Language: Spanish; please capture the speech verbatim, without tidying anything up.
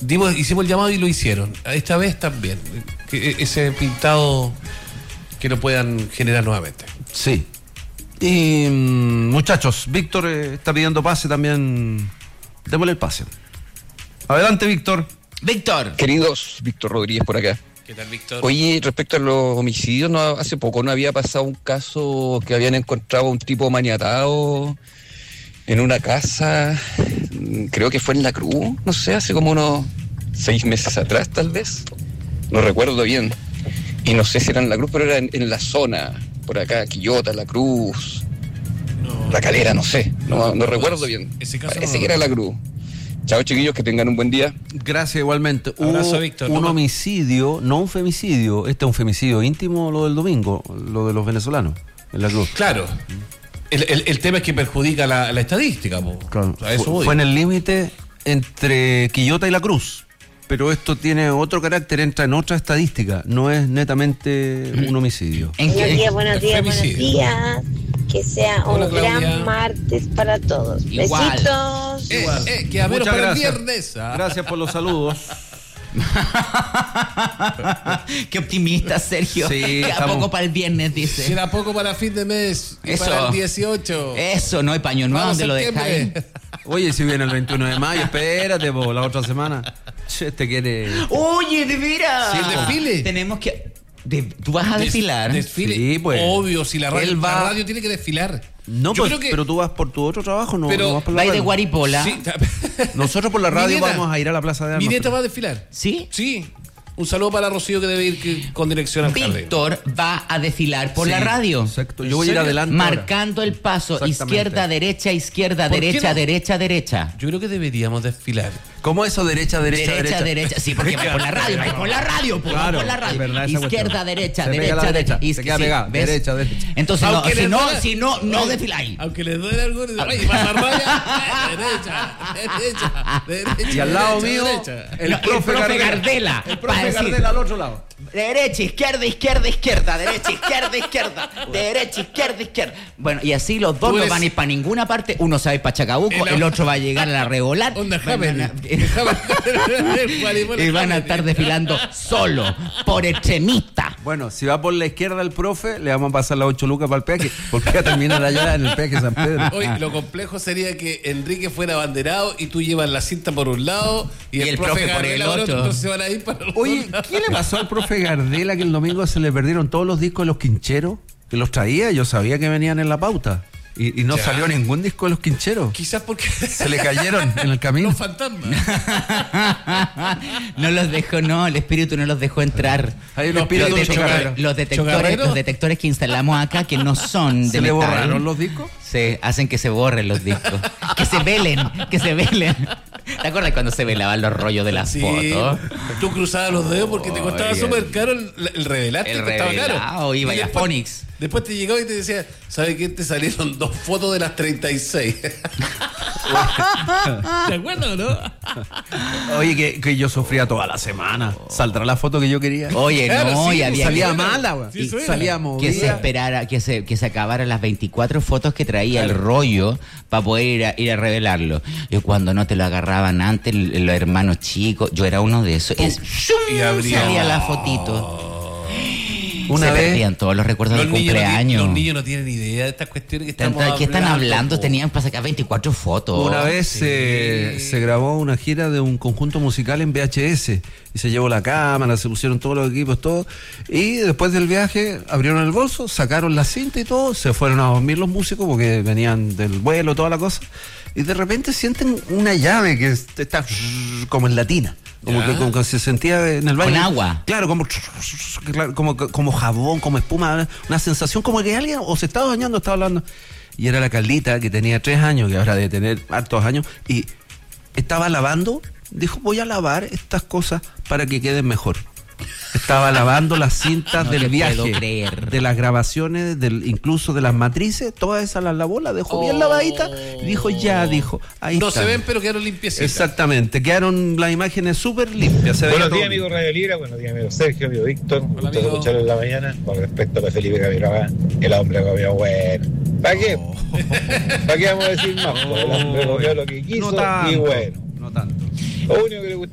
dimos, hicimos el llamado y lo hicieron. Esta vez también. Que ese pintado que lo puedan generar nuevamente. Sí. Y muchachos, Víctor eh, está pidiendo pase también. Démosle el pase. Adelante, Víctor. Víctor. Queridos, Víctor Rodríguez por acá. ¿Qué tal, Víctor? Oye, respecto a los homicidios, no, hace poco no había pasado un caso que habían encontrado un tipo maniatado en una casa, creo que fue en La Cruz, no sé, hace como unos seis meses atrás tal vez, no recuerdo bien. Y no sé si era en La Cruz, pero era en, en la zona, por acá, Quillota, La Cruz, no, La Calera, no sé, no, no, no recuerdo bien. Ese caso Parece no que era La Cruz. Chao, chiquillos, que tengan un buen día. Gracias, igualmente. Abrazo, Hubo Víctor. un No, homicidio, no un femicidio. Este es un femicidio íntimo, lo del domingo, lo de los venezolanos, en La Cruz. Claro. El, el, el tema es que perjudica la, la estadística. Po. Claro. A eso Fue, voy. fue en el límite entre Quillota y La Cruz. Pero esto tiene otro carácter, entra en otra estadística. No es netamente un homicidio. ¿En Buenos qué? días, buenos días, buenos Femicidio. días. Que sea Hola, un Claudia. gran martes para todos. Igual. Besitos. Eh, eh, que a menos Muchas para gracias. el viernes. Ah. Gracias por los saludos. Qué optimista, Sergio. Sí, Queda estamos- poco para el viernes, dice. Queda poco para fin de mes. Y Eso. para el dieciocho. Eso, no hay paño nuevo Vamos, donde lo septiembre. dejáis. Oye, si viene el veintiuno de mayo, espérate, po, la otra semana. Che, este quiere... Oye, de veras. Sí, el desfile. Tenemos que. de- ¿Tú vas a Des- desfilar? Desfile. Sí, pues. Obvio, si la radio, Él va- la radio tiene que desfilar. No, Yo pues, creo que- pero tú vas por tu otro trabajo, no, Pero no vas por la ¿Vais de radio. Guaripola? Sí. Nosotros por la Mi radio neta. vamos a ir a la Plaza de Armas. Mi nieta pero- va a desfilar. ¿Sí? Sí. Un saludo para Rocío que debe ir que- con dirección al jardín. Víctor va a desfilar por Sí, la radio. Exacto, ¿En yo voy a ir serio? adelante ahora. Marcando el paso, Exactamente. izquierda, derecha, izquierda, ¿Por qué derecha, no? derecha, derecha. Yo creo que deberíamos desfilar. ¿Cómo eso? Derecha, derecha, Derecha, derecha. derecha, sí, porque va por la radio, va por la radio, po, va Claro, por la radio. es verdad esa Izquierda, cuestión. derecha, Se pega derecha, a la derecha, derecha. se queda pegada, derecha, derecha. Entonces, no, Aunque si les no, duela- si no, no Oye, desfiláis. Aunque les duele algo, y más raya, derecha, derecha, derecha. Y al lado derecha, mío, derecha. el, No, el profe profe Gardela. Gardela, El para profe decir- Gardela al otro lado. Derecha, izquierda, izquierda, izquierda, derecha, izquierda, izquierda, derecha, izquierda, izquierda. Bueno, y así los dos Tú no eres- van a ir para ninguna parte. Uno se va a ir para Chacabuco, El- el otro va a llegar a la Revolar. Onda Van a- Jaime. y van a estar desfilando solo, por extremista. Bueno, si va por la izquierda el profe, le vamos a pasar las ocho lucas para el peaje, porque va a terminar allá en el peaje San Pedro. Oye, lo complejo sería que Enrique fuera abanderado y tú llevas la cinta por un lado y, Y el profe por el Gardela otro. entonces se van a ir para los Oye, dos lados. ¿qué le pasó al profe Gardela que el domingo se le perdieron todos los discos de los Quincheros? Que los traía, yo sabía que venían en la pauta. Y, y no Ya. salió ningún disco de los Quincheros. Quizás porque Se le cayeron en el camino. los fantasmas. No los dejó, no, el espíritu no los dejó entrar. Hay un Los, espíritu detectores, chocarrero. los detectores, ¿Chocarrero? los detectores que instalamos acá, que no son de ¿Se le metal, borraron los discos? se hacen que se borren los discos. Que se velen, que se velen. ¿Te acuerdas cuando se velaban los rollos de las Sí, fotos? tú cruzabas los dedos porque te costaba Oigan. súper caro el, el revelarte, El costaba revelado, caro. iba Y a después- Phonics. Después te llegaba y te decía, ¿sabes qué? Te salieron dos fotos de las treinta y seis. ¿Te acuerdas o no? Oye, que, que yo sufría toda la semana. ¿Saldrá la foto que yo quería? Oye, Claro, no, sí, y había salía que, mala, güey. Sí, Y eso era. salía que movida. se esperara, que se, que se acabaran las veinticuatro fotos que traía el rollo para poder ir a, ir a revelarlo. Y cuando no te lo agarraban antes, el- los hermanos chicos, yo era uno de esos. Y, ¡shum! Y abría- salía la fotito. Una se vez- perdían todos los recuerdos Los del niños, no tienen, cumpleaños. los niños no tienen idea de estas cuestiones que estamos Tanta- ¿Qué están hablando? po. Tenían para sacar veinticuatro fotos. Una vez sí. se, se grabó una gira de un conjunto musical en V H S y se llevó la cámara, se pusieron todos los equipos, todo. Y después del viaje abrieron el bolso, sacaron la cinta y todo, se fueron a dormir los músicos porque venían del vuelo, toda la cosa. Y de repente sienten una llave que está como en latina. Como Ya. que, como que se sentía en el baño. Con agua. Claro, como, claro, como, como jabón, como espuma, una sensación como que alguien o se estaba bañando o estaba hablando. Y era la Carlita, que tenía tres años, que ahora debe tener hartos años, y estaba lavando, dijo, voy a lavar estas cosas para que queden mejor. Estaba lavando las cintas No del te viaje, puedo creer. de las grabaciones, del, incluso de las matrices, todas esas las lavó, las dejó bien Oh. lavaditas, y dijo, ya, dijo, ahí No están. se ven, pero quedaron limpiecitas. Exactamente, quedaron las imágenes súper limpias. Se veía Buenos todo días, bien. amigo Radio Libre, buenos días, amigo Sergio, amigo Víctor. Un gusto amigo. escucharlo en la mañana. Con respecto a lo de Felipe Camiroaga, el hombre comió bueno. ¿Para qué? ¿Para qué vamos a decir más? Pues el hombre comió lo que quiso No tanto, y bueno. no tanto. Lo único que le gusta